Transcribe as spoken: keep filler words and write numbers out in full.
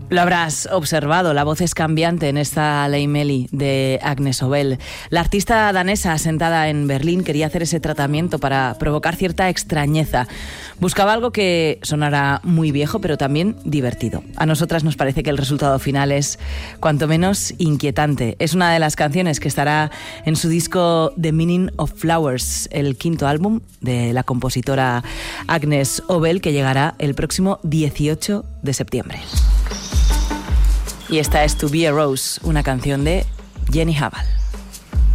Lo habrás observado, la voz es cambiante en esta Lei Meli de Agnes Obel. La artista danesa asentada en Berlín quería hacer ese tratamiento para provocar cierta extrañeza. Buscaba algo que sonara muy viejo, pero también divertido. A nosotras nos parece que el resultado final es cuanto menos inquietante. Es una de las canciones que estará en su disco The Meaning of Flowers, el quinto álbum de la compositora Agnes Obel, que llegará el próximo dieciocho de septiembre. Y esta es To Be a Rose, una canción de Jenny Haval.